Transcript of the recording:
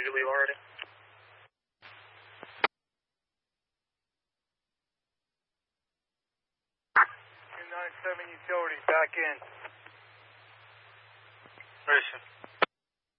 to leave already. 297 utility, back in. Listen.